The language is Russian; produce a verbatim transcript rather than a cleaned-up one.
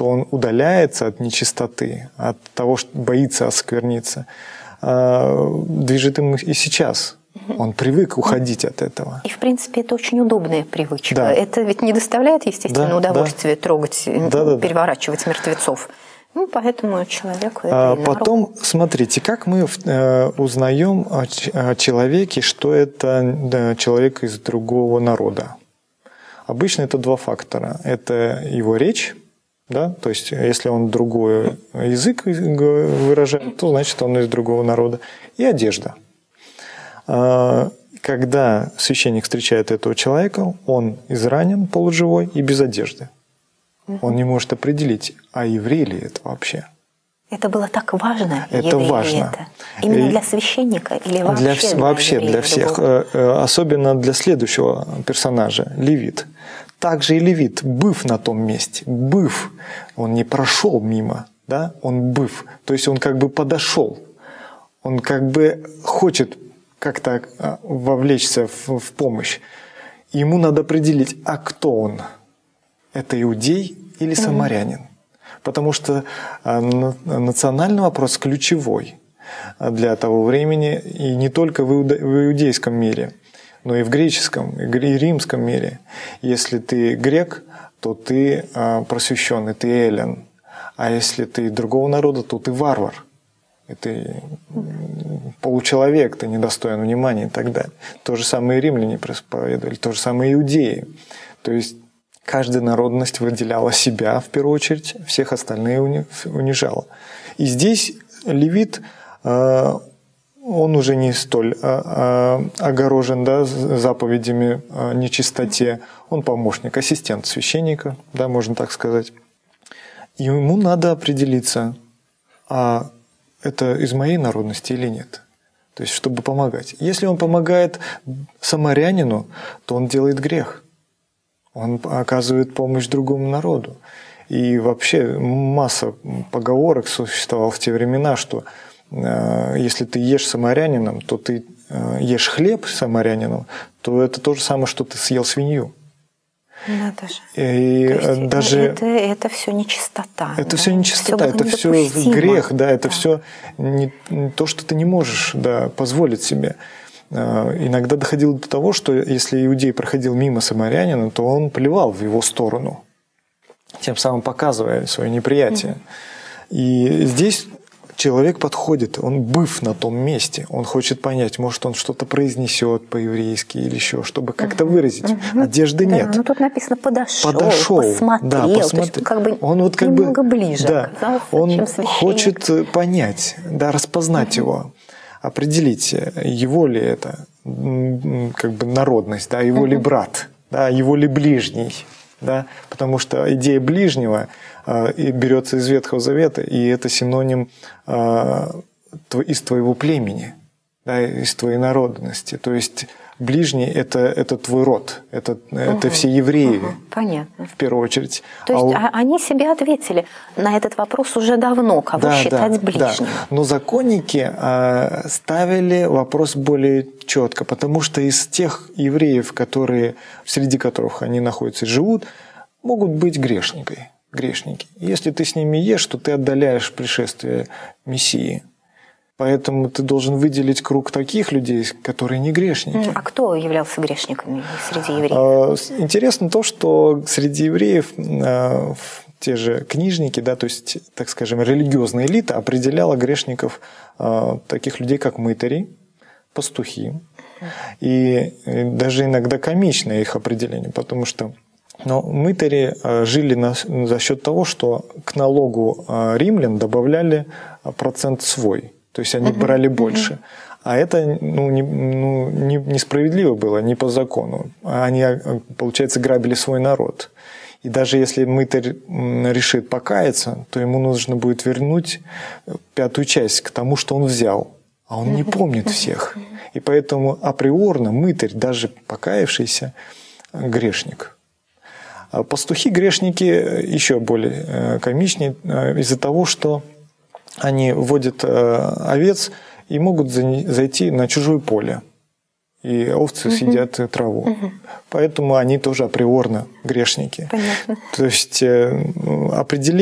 что он удаляется от нечистоты, от того, что боится оскверниться, движет им и сейчас. Он привык уходить от этого. И, в принципе, это очень удобная привычка. Да. Это ведь не доставляет, естественно, да, удовольствия да. трогать, да, да, переворачивать да. мертвецов. Ну, поэтому человеку это а и потом, народ. смотрите, как мы э, узнаем о, о человеке, что это да, человек из другого народа. Обычно это два фактора. Это его речь, да, то есть если он другой язык выражает, то значит он из другого народа. И одежда. Когда священник встречает этого человека, он изранен, полуживой и без одежды. Он не может определить, а еврей ли это вообще. Это было так важно? Это важно. Это? Именно и для священника или вообще для, для Вообще для всех. Другого? Особенно для следующего персонажа, левит. Также и левит, быв на том месте, быв. Он не прошел мимо, да? Он быв. То есть он как бы подошел. Он как бы хочет как-то вовлечься в, в помощь. Ему надо определить, а кто он? Это иудей или самарянин? Mm-hmm. Потому что национальный вопрос ключевой для того времени, и не только в иудейском мире, но и в греческом, и римском мире. Если ты грек, то ты просвещенный, ты эллин. А если ты другого народа, то ты варвар. И ты получеловек, ты недостоин внимания и так далее. То же самое и римляне проповедовали, то же самое и иудеи. То есть каждая народность выделяла себя в первую очередь, всех остальных унижала. И здесь левит, он уже не столь огорожен, да, заповедями о нечистоте. Он помощник, ассистент священника, да, можно так сказать. И ему надо определиться, а это из моей народности или нет. То есть, чтобы помогать. Если он помогает самарянину, то он делает грех. Он оказывает помощь другому народу. И вообще масса поговорок существовала в те времена, что э, если ты ешь самарянином, то ты э, ешь хлеб самарянином, то это то же самое, что ты съел свинью. Надо же. И есть, даже это, это все нечистота. Это да? все нечистота, это все грех, да, это да. все не, не то, что ты не можешь да, позволить себе. Иногда доходило до того, что если иудей проходил мимо самарянина, то он плевал в его сторону, тем самым показывая свое неприятие. Mm-hmm. И здесь человек подходит, он быв на том месте, он хочет понять, может, он что-то произнесет по-еврейски или еще, чтобы как-то выразить. Mm-hmm. Одежды да, нет. Ну тут написано подошел, подошел посмотрел, да, посмотри. То есть как бы он вот как немного бы, ближе да, оказался, он чем священник. хочет понять, да, распознать mm-hmm. его, определить, его ли это как бы народность, да, его mm-hmm. ли брат, да, его ли ближний. Да? Потому что идея ближнего э, берется из Ветхого Завета, и это синоним э, из твоего племени, да, из твоей народности. То есть ближний это, – это твой род, это, угу, это все евреи, угу, понятно. В первую очередь. То есть а, они себе ответили на этот вопрос уже давно, кого да, считать да, ближним. Да. Но законники э, ставили вопрос более четко, потому что из тех евреев, которые, среди которых они находятся и живут, могут быть грешниками, грешники. Если ты с ними ешь, то ты отдаляешь пришествие Мессии. Поэтому ты должен выделить круг таких людей, которые не грешники. А кто являлся грешниками среди евреев? Интересно то, что среди евреев те же книжники, да, то есть, так скажем, религиозная элита определяла грешников таких людей, как мытари, пастухи. И даже иногда комичное их определение, потому что но мытари жили на, за счет того, что к налогу римлян добавляли процент свой. То есть они uh-huh. брали больше. Uh-huh. А это ну, не, ну, не, несправедливо было, не по закону. Они, получается, грабили свой народ. И даже если мытарь решит покаяться, то ему нужно будет вернуть пятую часть к тому, что он взял. А он не помнит всех. И поэтому априорно мытарь, даже покаявшийся, грешник. Пастухи-грешники еще более комичнее из-за того, что они водят овец и могут зайти на чужое поле. И овцы угу. съедят траву. Угу. Поэтому они тоже априорно грешники. Понятно. То есть определение